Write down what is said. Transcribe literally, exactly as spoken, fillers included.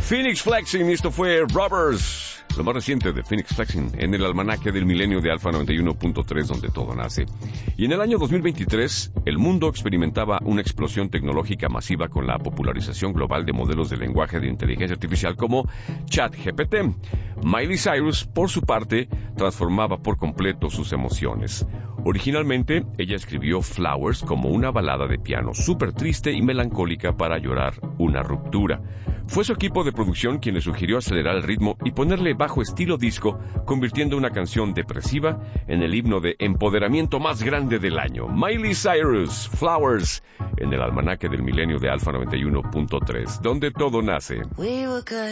Phoenix Flexing, esto fue Robbers, lo más reciente de Phoenix Flexing, en el almanaque del milenio de Alfa noventa y uno punto tres, donde todo nace. Y en el año dos mil veintitrés, el mundo experimentaba una explosión tecnológica masiva con la popularización global de modelos de lenguaje de inteligencia artificial como ChatGPT. Miley Cyrus, por su parte, transformaba por completo sus emociones. Originalmente, ella escribió Flowers como una balada de piano súper triste y melancólica para llorar una ruptura. Fue su equipo de producción quien le sugirió acelerar el ritmo y ponerle bajo estilo disco, convirtiendo una canción depresiva en el himno de empoderamiento más grande del año. Miley Cyrus, Flowers, en el almanaque del milenio de Alfa noventa y uno punto tres, donde todo nace. We were good.